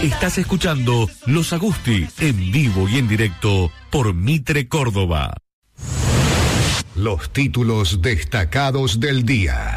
Estás escuchando Los Agusti en vivo y en directo por Mitre Córdoba. Los títulos destacados del día.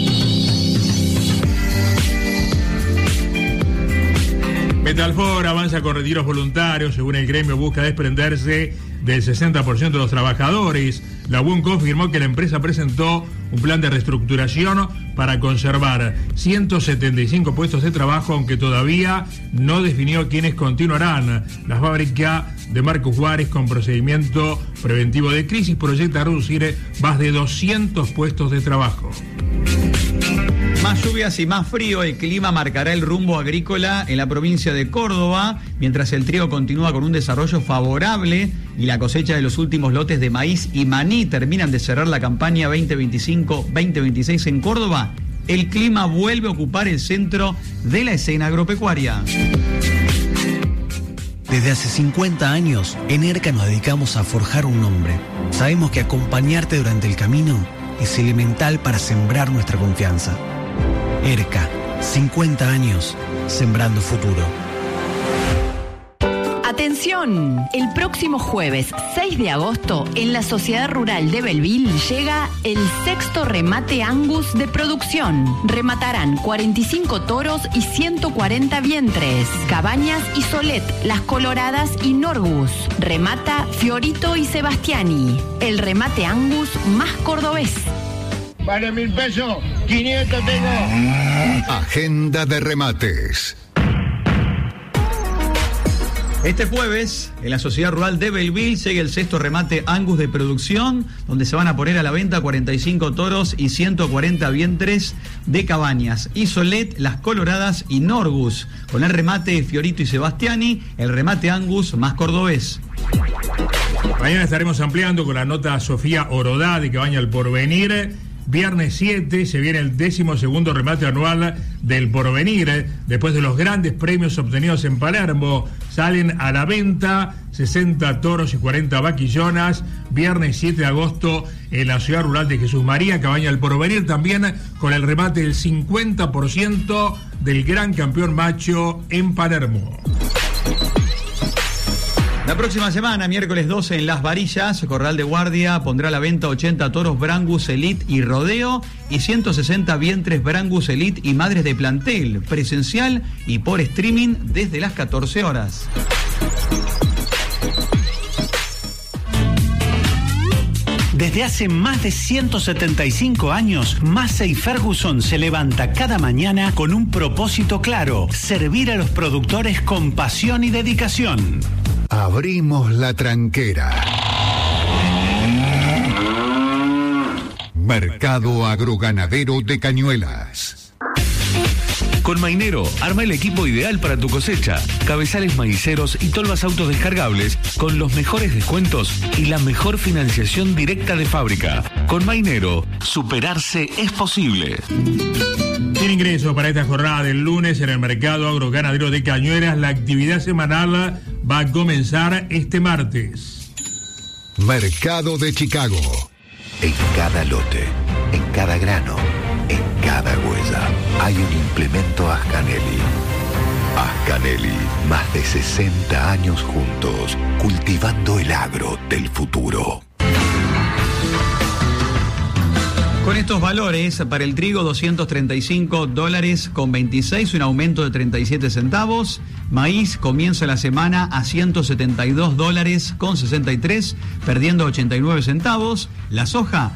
Metalfor avanza con retiros voluntarios. Según el gremio, busca desprenderse del 60% de los trabajadores. La UON confirmó que la empresa presentó un plan de reestructuración para conservar 175 puestos de trabajo, aunque todavía no definió quiénes continuarán. La fábrica de Marcos Juárez, con procedimiento preventivo de crisis, proyecta reducir más de 200 puestos de trabajo. Más lluvias y más frío, el clima marcará el rumbo agrícola en la provincia de Córdoba, mientras el trigo continúa con un desarrollo favorable y la cosecha de los últimos lotes de maíz y maní terminan de cerrar la campaña 2025-2026 en Córdoba. El clima vuelve a ocupar el centro de la escena agropecuaria. Desde hace 50 años, en ERCA nos dedicamos a forjar un nombre. Sabemos que acompañarte durante el camino es elemental para sembrar nuestra confianza. ERCA, 50 años, sembrando futuro. Atención, el próximo jueves 6 de agosto en la Sociedad Rural de Belleville llega el 6º remate Angus de producción. Rematarán 45 toros y 140 vientres. Cabañas y Solet, Las Coloradas y Norgus. Remata Fiorito y Sebastiani. El remate Angus más cordobés. Vale 1.000 pesos, 500 tengo. Agenda de remates. Este jueves, en la Sociedad Rural de Belleville, sigue el 6º remate Angus de producción, donde se van a poner a la venta 45 toros y 140 vientres de Cabañas. Y Solet, Las Coloradas y Norgus, con el remate Fiorito y Sebastiani, el remate Angus más cordobés. Mañana estaremos ampliando con la nota Sofía Orodá de Cabaña El Porvenir. Viernes 7 se viene el 12º remate anual del Porvenir. Después de los grandes premios obtenidos en Palermo, salen a la venta 60 toros y 40 vaquillonas. Viernes 7 de agosto en la ciudad rural de Jesús María, Cabaña El Porvenir, también con el remate del 50% del gran campeón macho en Palermo. La próxima semana, miércoles 12, en Las Varillas, Corral de Guardia pondrá a la venta 80 toros Brangus Elite y Rodeo y 160 vientres Brangus Elite y Madres de Plantel, presencial y por streaming desde las 14 horas. Desde hace más de 175 años, Massey Ferguson se levanta cada mañana con un propósito claro: servir a los productores con pasión y dedicación. Abrimos la tranquera. Mercado Agroganadero de Cañuelas. Con Mainero, arma el equipo ideal para tu cosecha. Cabezales maiceros y tolvas autodescargables con los mejores descuentos y la mejor financiación directa de fábrica. Con Mainero, superarse es posible. Sin ingresos para esta jornada del lunes en el Mercado Agroganadero de Cañuelas. La actividad semanal va a comenzar este martes. Mercado de Chicago. En cada lote, en cada grano, en cada huella, hay un implemento Ascanelli. Ascanelli, más de 60 años juntos, cultivando el agro del futuro. Con estos valores, para el trigo $235.26, un aumento de 37 centavos. Maíz comienza la semana a $172.63, perdiendo 89 centavos. La soja,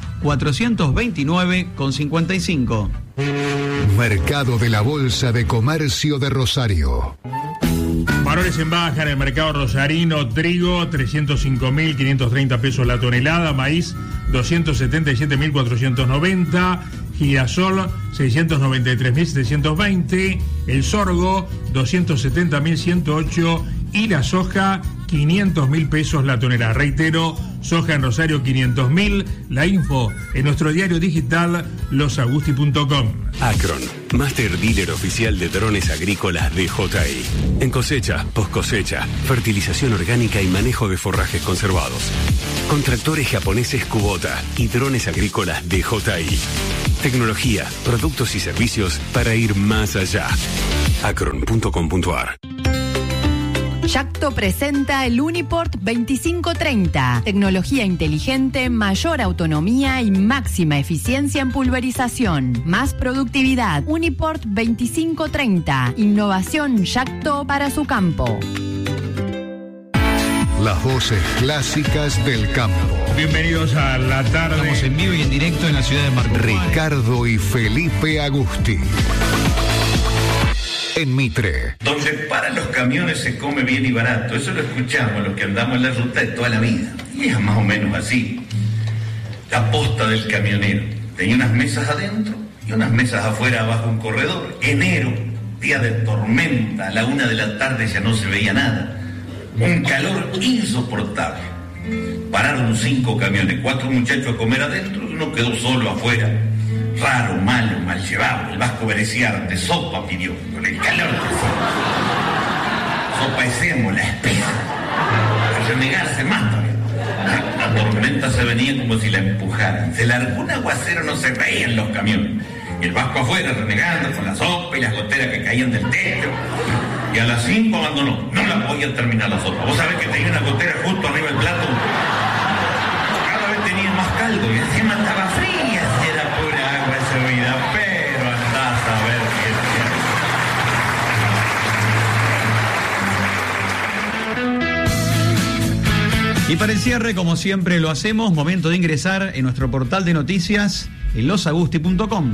$429.55. Mercado de la Bolsa de Comercio de Rosario. Valores en baja en el mercado rosarino: trigo 305.530 pesos la tonelada, maíz 277.490, girasol 693.720, el sorgo 270.108 y la soja 500.000 pesos la tonelada. Reitero, soja en Rosario 500.000. La info en nuestro diario digital losagusti.com. Acron, Master Dealer Oficial de Drones Agrícolas DJI. En cosecha, post cosecha, fertilización orgánica y manejo de forrajes conservados. Con tractores japoneses Kubota y drones agrícolas DJI. Tecnología, productos y servicios para ir más allá. Acron.com.ar. Yacto presenta el Uniport 2530. Tecnología inteligente, mayor autonomía y máxima eficiencia en pulverización. Más productividad. Uniport 2530. Innovación Yacto para su campo. Las voces clásicas del campo. Bienvenidos a la tarde. Estamos en vivo y en directo en la ciudad de Marco Juárez. Ricardo y Felipe Agusti. En Mitre. Donde para los camiones se come bien y barato. Eso lo escuchamos los que andamos en la ruta de toda la vida. Y es más o menos así. La posta del camionero. Tenía unas mesas adentro y unas mesas afuera bajo un corredor. Enero, día de tormenta, a la 1 de la tarde ya no se veía nada. Un calor insoportable. Pararon 5 camiones, 4 muchachos a comer adentro y uno quedó solo afuera. Raro, malo, mal llevado. El vasco Bereciarte, sopa pidió, con el calor que fue. Sopa de sémola, espesa. A renegarse más todavía. La tormenta se venía como si la empujaran. Se largó un aguacero, no se veían los camiones. Y el vasco afuera renegando con la sopa y las goteras que caían del techo. Y a las 5 abandonó. No la podía terminar la sopa. Vos sabés que tenía una gotera justo arriba del plato. Cada vez tenía más caldo y encima estaba fría. Era pura agua servida, pero andás a ver qué. Y para el cierre, como siempre lo hacemos, momento de ingresar en nuestro portal de noticias en losagusti.com.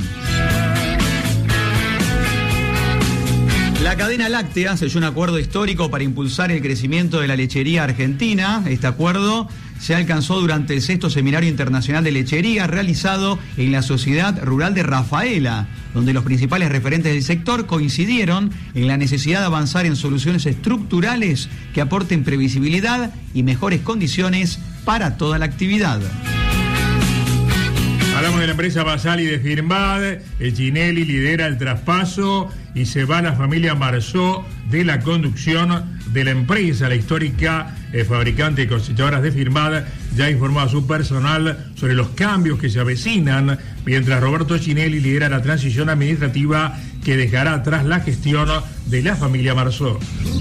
La cadena láctea selló un acuerdo histórico para impulsar el crecimiento de la lechería argentina. Este acuerdo se alcanzó durante el 6º Seminario Internacional de Lechería realizado en la Sociedad Rural de Rafaela, donde los principales referentes del sector coincidieron en la necesidad de avanzar en soluciones estructurales que aporten previsibilidad y mejores condiciones para toda la actividad. Hablamos de la empresa Basali de Firmad. El Ginelli lidera el traspaso y se va la familia Marzó de la conducción de la empresa. La histórica fabricante de cosechadoras de Firmad ya informó a su personal sobre los cambios que se avecinan, mientras Roberto Ginelli lidera la transición administrativa que dejará atrás la gestión de la familia Marzó.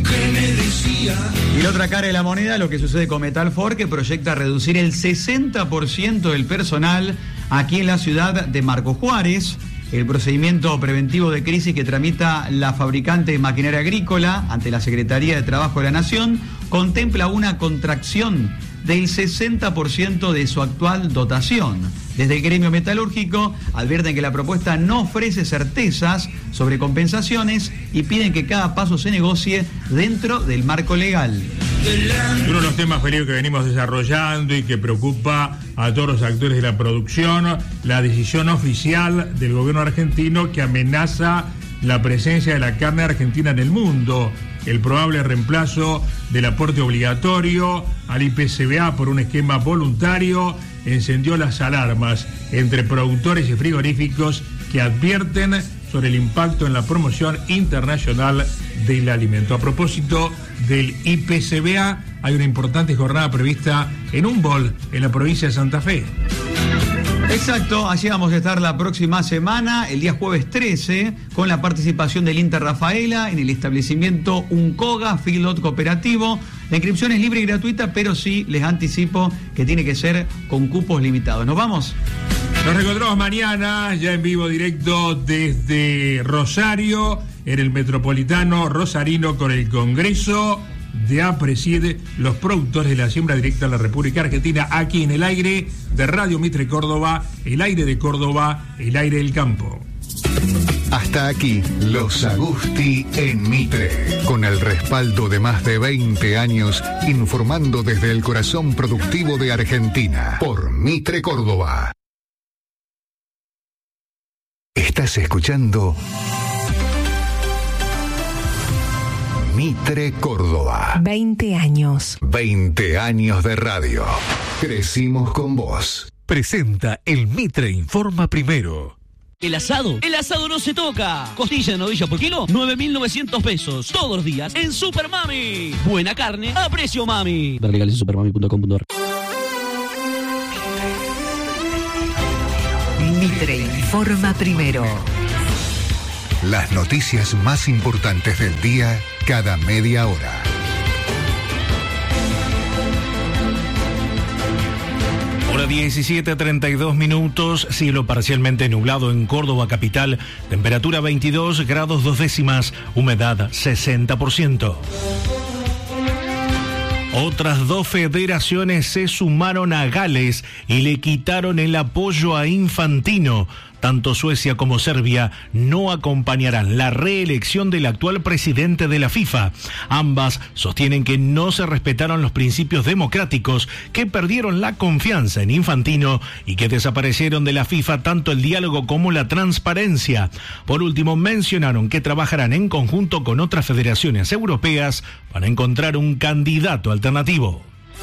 Y la otra cara de la moneda, lo que sucede con Metalfor, que proyecta reducir el 60% del personal aquí en la ciudad de Marco Juárez. El procedimiento preventivo de crisis que tramita la fabricante de maquinaria agrícola ante la Secretaría de Trabajo de la Nación contempla una contracción del 60% de su actual dotación. Desde el gremio metalúrgico advierten que la propuesta no ofrece certezas sobre compensaciones y piden que cada paso se negocie dentro del marco legal. Uno de los temas, Felipe, que venimos desarrollando y que preocupa a todos los actores de la producción, la decisión oficial del gobierno argentino que amenaza la presencia de la carne argentina en el mundo, el probable reemplazo del aporte obligatorio al IPCBA por un esquema voluntario encendió las alarmas entre productores y frigoríficos que advierten sobre el impacto en la promoción internacional del alimento. A propósito del IPCBA, hay una importante jornada prevista en Humboldt, en la provincia de Santa Fe. Exacto, allí vamos a estar la próxima semana, el día jueves 13, con la participación del Inter Rafaela en el establecimiento Uncoga Feedlot Cooperativo. La inscripción es libre y gratuita, pero sí les anticipo que tiene que ser con cupos limitados. ¿Nos vamos? Nos reencontramos mañana, ya en vivo directo desde Rosario, en el Metropolitano Rosarino, con el Congreso de APRESID, los productores de la siembra directa en la República Argentina, aquí en el aire de Radio Mitre Córdoba, el aire de Córdoba, el aire del campo. Hasta aquí, Los Agusti en Mitre, con el respaldo de más de 20 años, informando desde el corazón productivo de Argentina, por Mitre Córdoba. Estás escuchando Mitre Córdoba. 20 años. 20 años de radio. Crecimos con vos. Presenta el Mitre Informa Primero. ¿El asado? El asado no se toca. Costilla de novilla por kilo, 9.900 pesos. Todos los días en Super Mami. Buena carne a precio mami. Ver legales en supermami.com.ar. Mitre Informa Primero. Las noticias más importantes del día cada media hora. Hora 17:32 minutos, cielo parcialmente nublado en Córdoba capital, temperatura 22 grados 2 décimas, humedad 60%. Otras 2 federaciones se sumaron a Gales y le quitaron el apoyo a Infantino. Tanto Suecia como Serbia no acompañarán la reelección del actual presidente de la FIFA. Ambas sostienen que no se respetaron los principios democráticos, que perdieron la confianza en Infantino y que desaparecieron de la FIFA tanto el diálogo como la transparencia. Por último, mencionaron que trabajarán en conjunto con otras federaciones europeas para encontrar un candidato alternativo.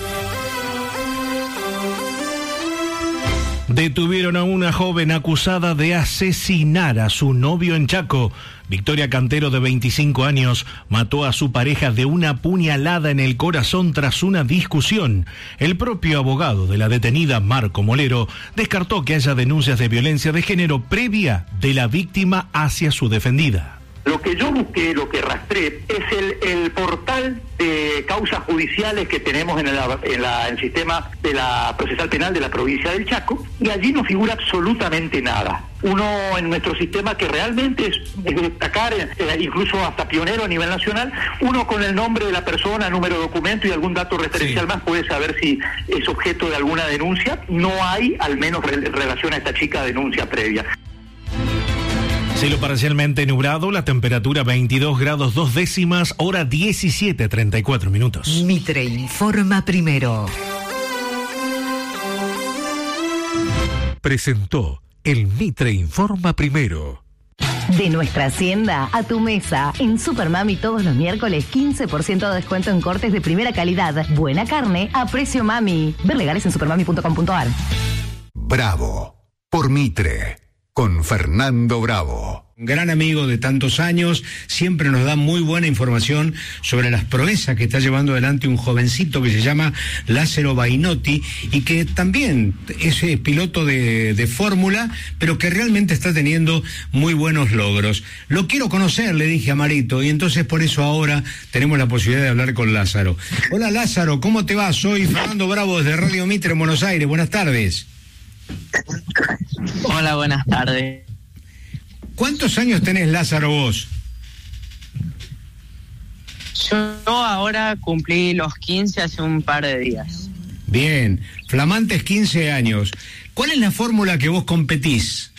Detuvieron a una joven acusada de asesinar a su novio en Chaco. Victoria Cantero, de 25 años, mató a su pareja de una puñalada en el corazón tras una discusión. El propio abogado de la detenida, Marco Molero, descartó que haya denuncias de violencia de género previa de la víctima hacia su defendida. Lo que yo busqué, lo que rastré, es el portal de causas judiciales que tenemos en el sistema de la procesal penal de la provincia del Chaco, y allí no figura absolutamente nada. Uno en nuestro sistema, que realmente es destacar, incluso hasta pionero a nivel nacional, uno con el nombre de la persona, número de documento y algún dato referencial más puede saber si es objeto de alguna denuncia. No hay, al menos en relación a esta chica, denuncia previa. Cielo parcialmente nublado, la temperatura 22 grados 2 décimas, hora 17:34 minutos. Mitre informa primero. Presentó el Mitre informa primero. De nuestra hacienda a tu mesa. En Supermami todos los miércoles 15% de descuento en cortes de primera calidad. Buena carne a precio mami. Ver legales en supermami.com.ar. Bravo por Mitre, con Fernando Bravo. Gran amigo de tantos años, siempre nos da muy buena información sobre las proezas que está llevando adelante un jovencito que se llama Lázaro Bainotti y que también es piloto de fórmula, pero que realmente está teniendo muy buenos logros. Lo quiero conocer, le dije a Marito, y entonces por eso ahora tenemos la posibilidad de hablar con Lázaro. Hola Lázaro, ¿cómo te va? Soy Fernando Bravo desde Radio Mitre en Buenos Aires. Buenas tardes. Hola, buenas tardes. ¿Cuántos años tenés, Lázaro, vos? Yo ahora cumplí los 15 hace un par de días. Bien, flamantes 15 años. ¿Cuál es la fórmula que vos competís?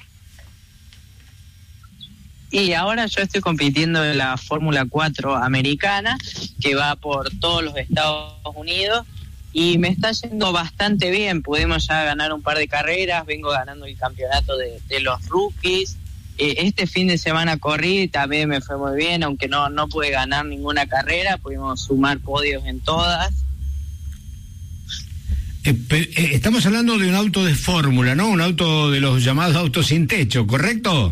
Y ahora yo estoy compitiendo en la Fórmula 4 americana, que va por todos los Estados Unidos, y me está yendo bastante bien. Pudimos ya ganar un par de carreras, vengo ganando el campeonato de los rookies. Este fin de semana corrí, también me fue muy bien, aunque no pude ganar ninguna carrera, pudimos sumar podios en todas. Estamos hablando de un auto de fórmula, ¿no? Un auto de los llamados autos sin techo, ¿correcto?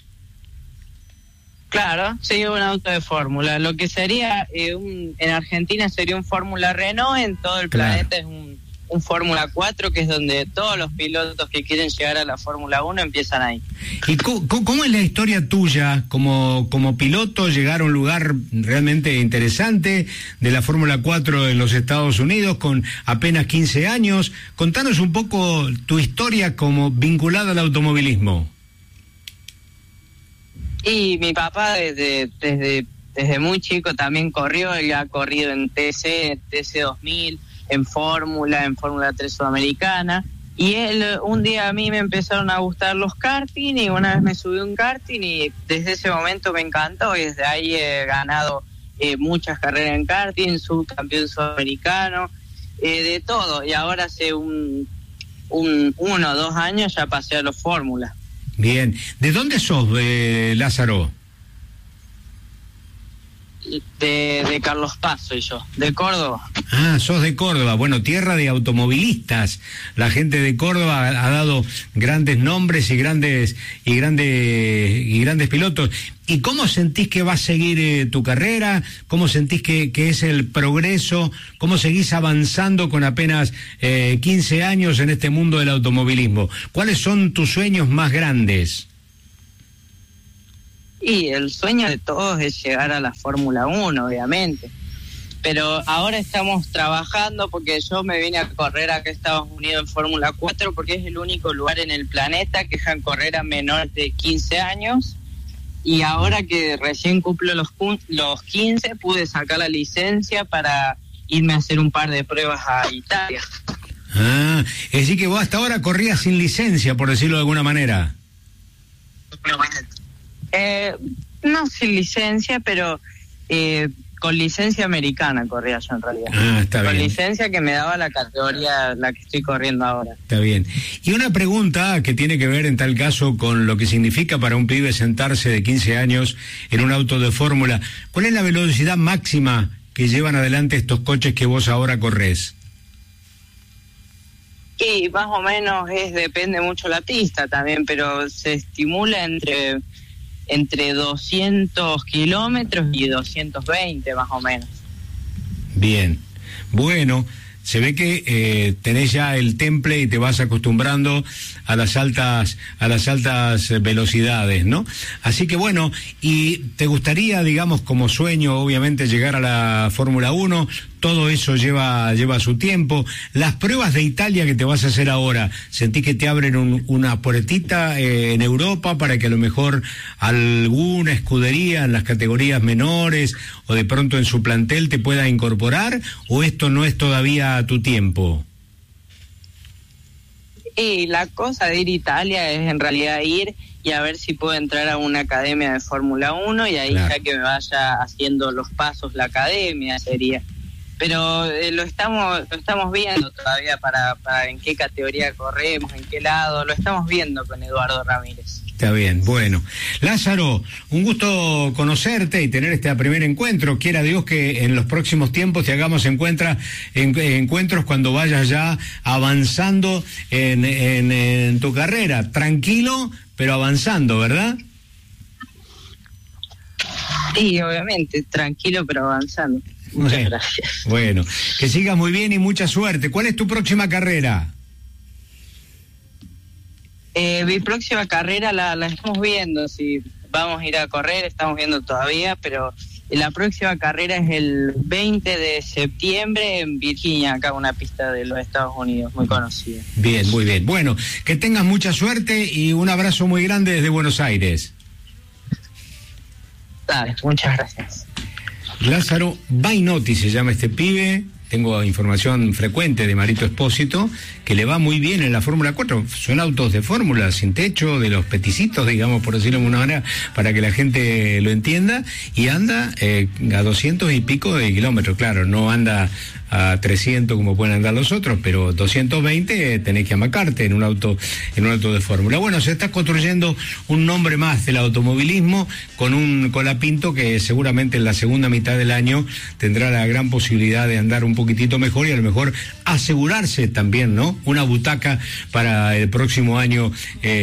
Claro, sí, un auto de fórmula. Lo que sería, en Argentina sería un Fórmula Renault, en todo el planeta es un Fórmula 4, que es donde todos los pilotos que quieren llegar a la Fórmula 1 empiezan ahí. ¿Y cómo es la historia tuya como piloto? Llegar a un lugar realmente interesante de la Fórmula 4 en los Estados Unidos con apenas 15 años. Contanos un poco tu historia como vinculada al automovilismo. Y mi papá desde muy chico también corrió, él ha corrido en TC 2000, en Fórmula 3 Sudamericana, y un día a mí me empezaron a gustar los karting, y una vez me subí a un karting y desde ese momento me encantó, y desde ahí he ganado muchas carreras en karting, subcampeón sudamericano, de todo, y ahora hace 1 o 2 años ya pasé a los Fórmulas. Bien, ¿de dónde sos, Lázaro? De Carlos Paz soy yo, de Córdoba. Ah, sos de Córdoba, bueno, tierra de automovilistas. La gente de Córdoba ha dado grandes nombres y grandes pilotos. ¿Y cómo sentís que va a seguir tu carrera? ¿Cómo sentís que es el progreso? ¿Cómo seguís avanzando con apenas 15 años en este mundo del automovilismo? ¿Cuáles son tus sueños más grandes? Y el sueño de todos es llegar a la Fórmula 1, obviamente. pero ahora estamos trabajando porque yo me vine a correr acá a Estados Unidos en Fórmula 4 porque es el único lugar en el planeta que dejan correr a menores de 15 años. Y ahora que recién cumplo los 15, pude sacar la licencia para irme a hacer un par de pruebas a Italia. Ah, es decir que vos hasta ahora corrías sin licencia, por decirlo de alguna manera. No sin licencia, pero con licencia americana corría yo en realidad. Ah, está bien. Con licencia que me daba la categoría la que estoy corriendo ahora. Está bien. Y una pregunta que tiene que ver en tal caso con lo que significa para un pibe sentarse de 15 años en un auto de fórmula. ¿Cuál es la velocidad máxima que llevan adelante estos coches que vos ahora corres? Y más o menos depende mucho la pista también, pero se estimula entre 200 kilómetros y 220 más o menos. Bien, bueno, se ve que tenés ya el temple y te vas acostumbrando a las altas velocidades, ¿no? Así que bueno, y te gustaría, digamos, como sueño, obviamente, llegar a la Fórmula 1. Todo eso lleva su tiempo. Las pruebas de Italia que te vas a hacer ahora, ¿sentís que te abren una puertita en Europa para que a lo mejor alguna escudería en las categorías menores o de pronto en su plantel te pueda incorporar? ¿O esto no es todavía tu tiempo? Y la cosa de ir a Italia es en realidad ir y a ver si puedo entrar a una academia de Fórmula 1 y ahí ya que me vaya haciendo los pasos la academia sería. Pero lo estamos viendo todavía para en qué categoría corremos, en qué lado, lo estamos viendo con Eduardo Ramírez. Está bien, bueno. Lázaro, un gusto conocerte y tener este primer encuentro. Quiera Dios que en los próximos tiempos te hagamos encuentros cuando vayas ya avanzando en tu carrera. Tranquilo, pero avanzando, ¿verdad? Sí, obviamente, tranquilo, pero avanzando. Muchas gracias. Bueno, que sigas muy bien y mucha suerte. ¿Cuál es tu próxima carrera? Mi próxima carrera la estamos viendo, si vamos a ir a correr, estamos viendo todavía, pero la próxima carrera es el 20 de septiembre en Virginia, acá una pista de los Estados Unidos, muy conocida. Bien, muy bien. Bueno, que tengas mucha suerte y un abrazo muy grande desde Buenos Aires. Dale, muchas gracias. Lázaro Bainotti se llama este pibe. Tengo información frecuente de Marito Espósito, que le va muy bien en la Fórmula 4. Son autos de fórmula, sin techo, de los peticitos, digamos, por decirlo de una manera, para que la gente lo entienda, y anda a 200 y pico de kilómetros. Claro, no anda a 300 como pueden andar los otros, pero 220 tenés que amacarte en un auto de fórmula. Bueno, se está construyendo un nombre más del automovilismo con un Colapinto que seguramente en la segunda mitad del año tendrá la gran posibilidad de andar un poquitito mejor y a lo mejor asegurarse también, ¿no?, una butaca para el próximo año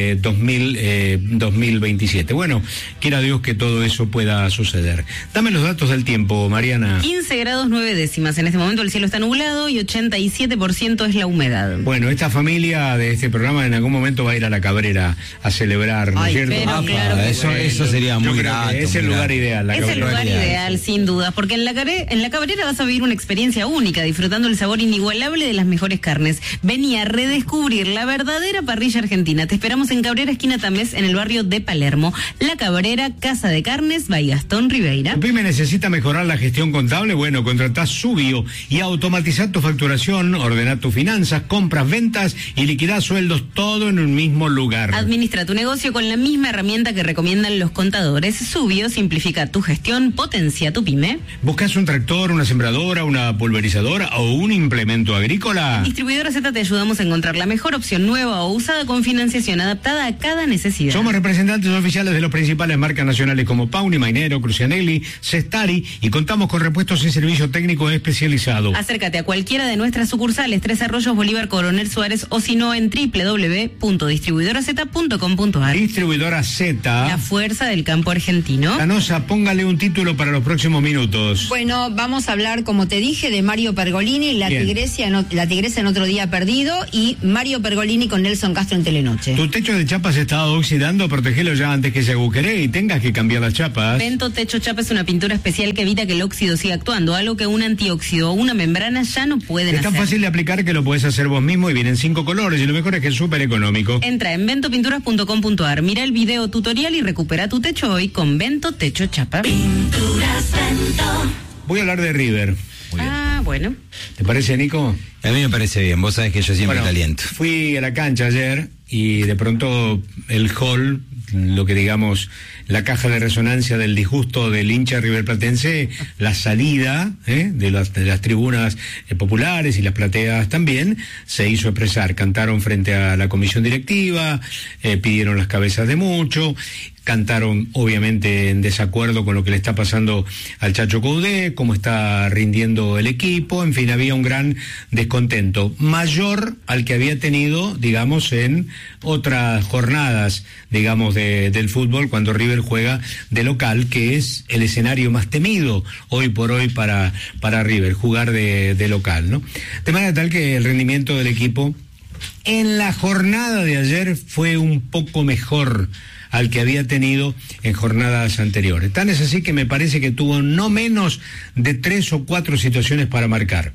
2027. Bueno, quiera Dios que todo eso pueda suceder. Dame los datos del tiempo, Mariana. 15 grados 9 décimas. En este momento el cielo está nublado y 87% es la humedad. Bueno, esta familia de este programa en algún momento va a ir a la Cabrera a celebrar, ¿no es cierto? Pero claro que eso sería muy grato. Es el lugar ideal. Es el lugar ideal, sin duda, porque en la Cabrera vas a vivir una experiencia única, disfrutando el sabor inigualable de las mejores carnes. Vení a redescubrir la verdadera parrilla argentina. Te esperamos en Cabrera, esquina Tamés, en el barrio de Palermo. La Cabrera, Casa de Carnes, by Gastón Ribeira. ¿Tu pyme necesita mejorar la gestión contable? Bueno, contratás Subio y automatizar tu facturación, ordenar tus finanzas, compras, ventas y liquidar sueldos, todo en un mismo lugar. Administra tu negocio con la misma herramienta que recomiendan los contadores. Subio simplifica tu gestión, potencia tu pyme. ¿Buscas un tractor, una sembradora, una pulverizadora o un implemento agrícola? En Distribuidora Z te ayudamos a encontrar la mejor opción nueva o usada con financiación adaptada a cada necesidad. Somos representantes oficiales de las principales marcas nacionales como Pauni, Mainero, Crucianelli, Cestari y contamos con repuestos y servicio técnico especializado. Acércate a cualquiera de nuestras sucursales, 3 Arroyos, Bolívar, Coronel Suárez, o si no en www.distribuidoraz.com.ar. Distribuidora Z. La fuerza del campo argentino. Canosa, póngale un título para los próximos minutos. Bueno, vamos a hablar, como te dije, de Mario Pergolini, la tigresa en Otro Día Perdido, y Mario Pergolini con Nelson Castro en Telenoche. Tu techo de chapas se está oxidando, protegelo ya antes que se agujere y tengas que cambiar las chapas. Vento Techo Chapa es una pintura especial que evita que el óxido siga actuando, algo que un antióxido o una membrana ya no pueden hacer. Es tan fácil de aplicar que lo puedes hacer vos mismo y vienen 5 colores, y lo mejor es que es súper económico. Entra en ventopinturas.com.ar, mira el video tutorial y recupera tu techo hoy con Vento Techo Chapa. Pinturas Vento. Voy a hablar de River. Bueno. ¿Te parece, Nico? A mí me parece bien, vos sabés que yo siempre caliento. Fui a la cancha ayer y de pronto el hall, lo que digamos, la caja de resonancia del disgusto del hincha riverplatense, la salida de las tribunas populares y las plateas también, se hizo expresar. Cantaron frente a la comisión directiva, pidieron las cabezas de mucho, cantaron obviamente en desacuerdo con lo que le está pasando al Chacho Coudet, cómo está rindiendo el equipo, en fin, había un gran descontento, mayor al que había tenido, digamos, en otras jornadas, digamos, del fútbol, cuando River juega de local, que es el escenario más temido hoy por hoy para River, jugar de local, ¿no? De manera tal que el rendimiento del equipo en la jornada de ayer fue un poco mejor al que había tenido en jornadas anteriores. Tan es así que me parece que tuvo no menos de 3 o 4 situaciones para marcar.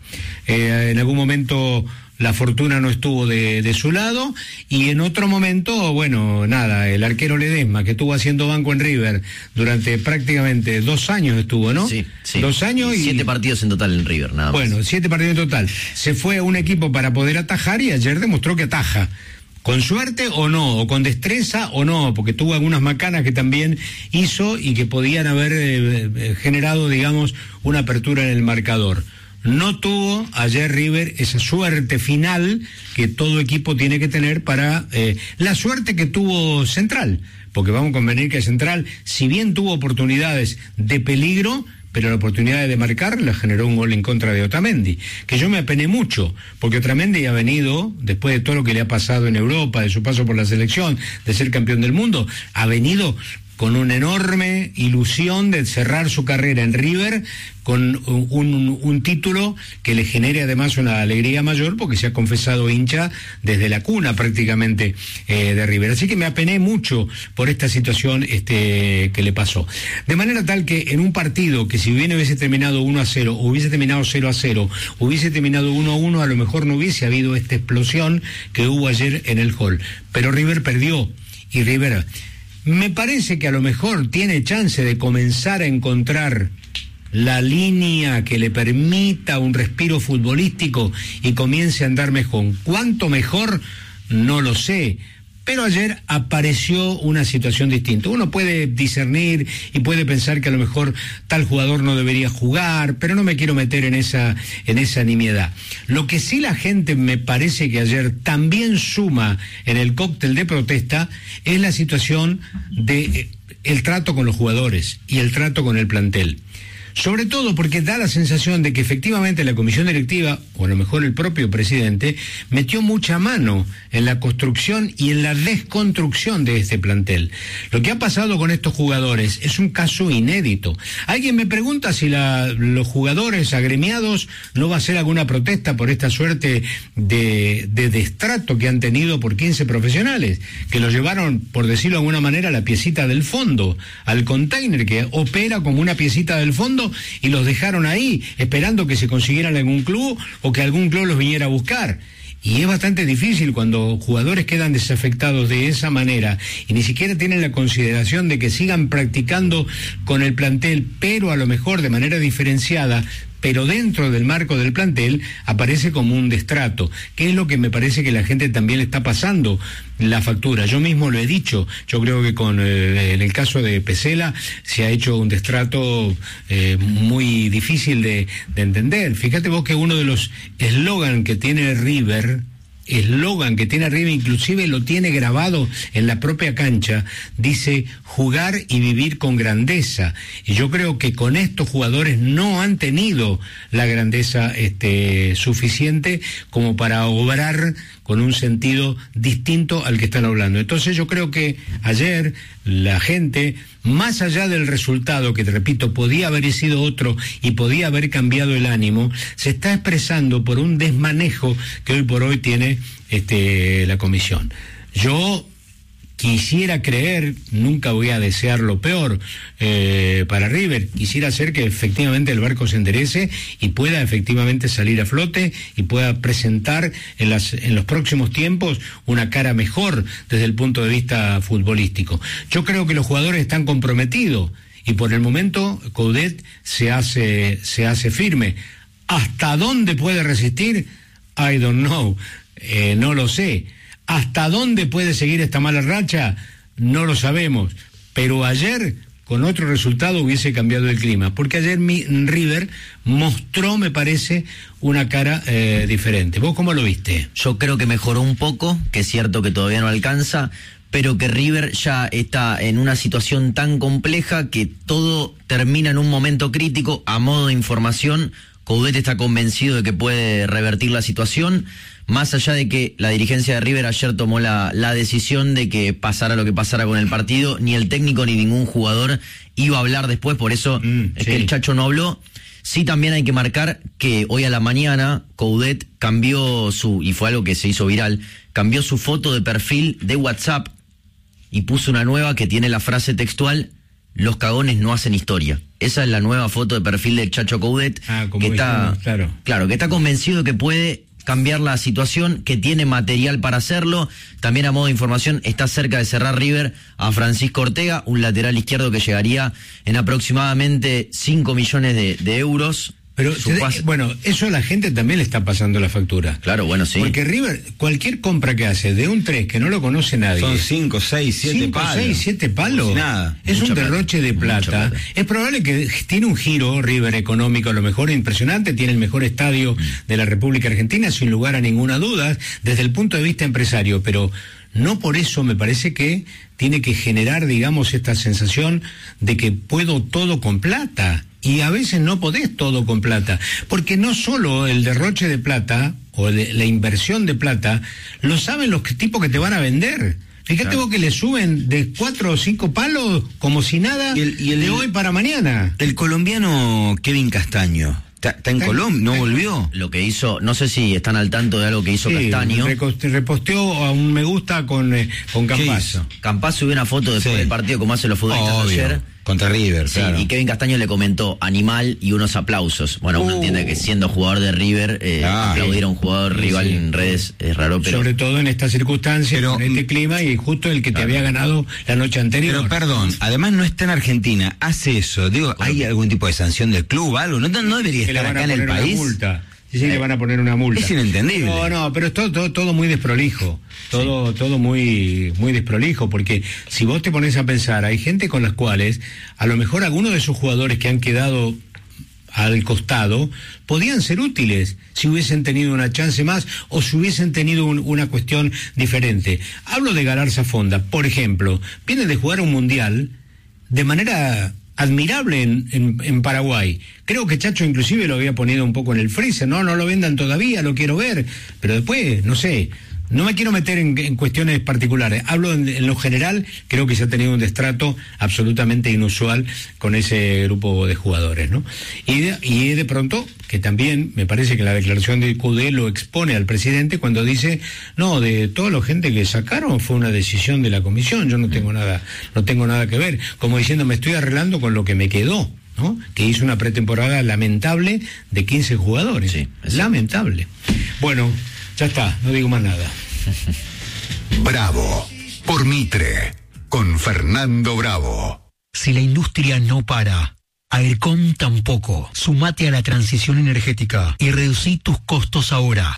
En algún momento la fortuna no estuvo de su lado, y en otro momento, bueno, nada, el arquero Ledesma, que estuvo haciendo banco en River durante prácticamente 2 años estuvo, ¿no? Sí. 2 años y 7 partidos en total en River, nada más. Bueno, 7 partidos en total. Se fue a un equipo para poder atajar y ayer demostró que ataja. Con suerte o no, o con destreza o no, porque tuvo algunas macanas que también hizo y que podían haber generado, digamos, una apertura en el marcador. No tuvo ayer River esa suerte final que todo equipo tiene que tener para la suerte que tuvo Central, porque vamos a convenir que Central, si bien tuvo oportunidades de peligro, pero la oportunidad de marcar la generó un gol en contra de Otamendi, que yo me apené mucho, porque Otamendi ha venido, después de todo lo que le ha pasado en Europa, de su paso por la selección, de ser campeón del mundo, ha venido con una enorme ilusión de cerrar su carrera en River con un título que le genere además una alegría mayor, porque se ha confesado hincha desde la cuna prácticamente de River. Así que me apené mucho por esta situación que le pasó. De manera tal que en un partido que si bien hubiese terminado 1-0, o hubiese terminado 0-0, hubiese terminado 1-1, a lo mejor no hubiese habido esta explosión que hubo ayer en el hall. Pero River perdió, y River me parece que a lo mejor tiene chance de comenzar a encontrar la línea que le permita un respiro futbolístico y comience a andar mejor. ¿Cuánto mejor? No lo sé. Pero ayer apareció una situación distinta. Uno puede discernir y puede pensar que a lo mejor tal jugador no debería jugar, pero no me quiero meter en esa nimiedad. Lo que sí la gente me parece que ayer también suma en el cóctel de protesta es la situación de el trato con los jugadores y el trato con el plantel. Sobre todo porque da la sensación de que efectivamente la comisión directiva, o a lo mejor el propio presidente, metió mucha mano en la construcción y en la desconstrucción de este plantel. Lo que ha pasado con estos jugadores es un caso inédito. Alguien me pregunta si los jugadores agremiados no va a hacer alguna protesta por esta suerte de destrato que han tenido por 15 profesionales, que los llevaron, por decirlo de alguna manera, a la piecita del fondo, al container que opera como una piecita del fondo, y los dejaron ahí esperando que se consiguieran algún club o que algún club los viniera a buscar. Y es bastante difícil cuando jugadores quedan desafectados de esa manera y ni siquiera tienen la consideración de que sigan practicando con el plantel, pero a lo mejor de manera diferenciada, pero dentro del marco del plantel aparece como un destrato, que es lo que me parece que la gente también le está pasando la factura. Yo mismo lo he dicho, yo creo que en el caso de Pesela se ha hecho un destrato muy difícil de entender. Fíjate vos que uno de los eslogan que tiene River eslogan que tiene River, inclusive lo tiene grabado en la propia cancha, dice jugar y vivir con grandeza. Y yo creo que con estos jugadores no han tenido la grandeza suficiente como para obrar con un sentido distinto al que están hablando. Entonces yo creo que ayer la gente, más allá del resultado, que te repito, podía haber sido otro y podía haber cambiado el ánimo, se está expresando por un desmanejo que hoy por hoy tiene la comisión. Yo quisiera creer, nunca voy a desear lo peor para River, quisiera hacer que efectivamente el barco se enderece y pueda efectivamente salir a flote y pueda presentar en los próximos tiempos una cara mejor desde el punto de vista futbolístico. Yo creo que los jugadores están comprometidos y por el momento Coudet se hace firme. ¿Hasta dónde puede resistir? I don't know, no lo sé. ¿Hasta dónde puede seguir esta mala racha? No lo sabemos. Pero ayer, con otro resultado, hubiese cambiado el clima. Porque ayer River mostró, me parece, una cara diferente. ¿Vos cómo lo viste? Yo creo que mejoró un poco, que es cierto que todavía no alcanza, pero que River ya está en una situación tan compleja que todo termina en un momento crítico. A modo de información, Coudet está convencido de que puede revertir la situación. Más allá de que la dirigencia de River ayer tomó la decisión de que pasara lo que pasara con el partido, ni el técnico ni ningún jugador iba a hablar después, por eso es que el Chacho no habló. Sí, también hay que marcar que hoy a la mañana Coudet cambió y fue algo que se hizo viral, cambió su foto de perfil de WhatsApp y puso una nueva que tiene la frase textual: los cagones no hacen historia. Esa es la nueva foto de perfil del Chacho Coudet, que está, claro, que está convencido de que puede cambiar la situación, que tiene material para hacerlo. También a modo de información, está cerca de cerrar River a Francisco Ortega, un lateral izquierdo que llegaría en aproximadamente 5 millones de euros. Pero, bueno, eso a la gente también le está pasando la factura. Claro, bueno, sí. Porque River, cualquier compra que hace de un 3 que no lo conoce nadie. Son 5, 6, 7 palos. 5, 6, 7 palos. Sin nada. Es un derroche de plata. Es probable que tiene un giro River económico, a lo mejor impresionante, tiene el mejor estadio de la República Argentina, sin lugar a ninguna duda, desde el punto de vista empresario, pero no por eso me parece que tiene que generar, digamos, esta sensación de que puedo todo con plata. Y a veces no podés todo con plata, porque no solo el derroche de plata o la inversión de plata lo saben los tipos que te van a vender. Fíjate vos que le suben de 4 o 5 palos como si nada de hoy para mañana. El colombiano Kevin Castaño está en Colombia, ¿no volvió? Lo que hizo, no sé si están al tanto de algo que hizo Castaño. Reposteó a un me gusta con Campazzo. Campazzo subió una foto después del partido, como hacen los futbolistas ayer. Contra River, claro. Y Kevin Castaño le comentó animal y unos aplausos. Bueno, uno entiende que siendo jugador de River, aplaudir a un jugador rival en redes es raro, pero... Sobre todo en estas circunstancias, en este clima, y justo el que te había ganado la noche anterior. Pero perdón, además no está en Argentina, hace eso. Digo, ¿hay algún tipo de sanción del club, algo? ¿No debería estar acá en el país? Sí, le van a poner una multa. Es inentendible. No, pero es todo muy desprolijo. Todo muy desprolijo, porque si vos te pones a pensar, hay gente con las cuales, a lo mejor algunos de esos jugadores que han quedado al costado, podían ser útiles si hubiesen tenido una chance más o si hubiesen tenido una cuestión diferente. Hablo de Galarza Fonda, por ejemplo, viene de jugar un mundial de manera admirable en Paraguay. Creo que Chacho inclusive lo había ponido un poco en el freezer. No lo vendan todavía, lo quiero ver, pero después, no sé, no me quiero meter en cuestiones particulares. Hablo en lo general. Creo que se ha tenido un destrato absolutamente inusual con ese grupo de jugadores, ¿no? Y de pronto, que también me parece que la declaración de Coudet lo expone al presidente cuando dice, no, de toda la gente que sacaron fue una decisión de la comisión, yo no tengo nada que ver, como diciendo, me estoy arreglando con lo que me quedó, ¿no? Que hizo una pretemporada lamentable de 15 jugadores. Sí, lamentable. Bueno, ya está, no digo más nada. Bravo, por Mitre, con Fernando Bravo. Si la industria no para, Aircom tampoco. Sumate a la transición energética y reducí tus costos ahora.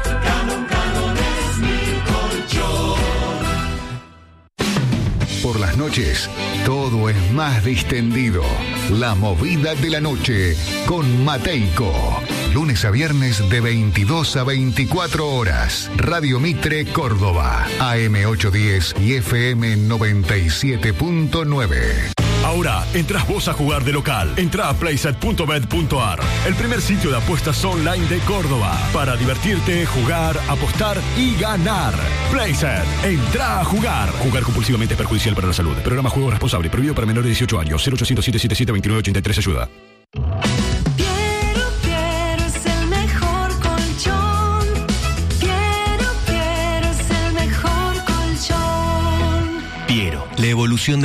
Por las las noches, todo es más distendido. La movida de la noche con Mateico. Lunes a viernes de 22 a 24 horas. Radio Mitre Córdoba. AM 810 y FM 97.9. Ahora, entras vos a jugar de local. Entra a playset.bet.ar, el primer sitio de apuestas online de Córdoba. Para divertirte, jugar, apostar y ganar. Playset, entra a jugar. Jugar compulsivamente es perjudicial para la salud. Programa Juego Responsable, prohibido para menores de 18 años. 0800 777 2983 ayuda. Piero es el mejor colchón. Piero es el mejor colchón. Piero, la evolución